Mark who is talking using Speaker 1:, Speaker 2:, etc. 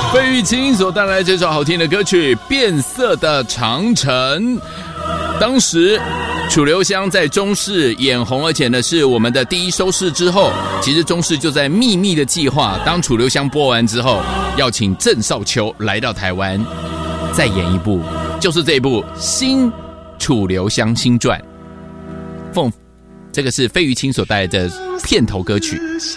Speaker 1: 费玉清所带来这首好听的歌曲《变色的长城》。当时楚留香在中视眼红，而且呢是我们的第一收视之后，其实中视就在秘密的计划，当楚留香播完之后，要请郑少秋来到台湾，再演一部，就是这一部《新楚留香新传》。这个是费玉清所带来的片头歌曲。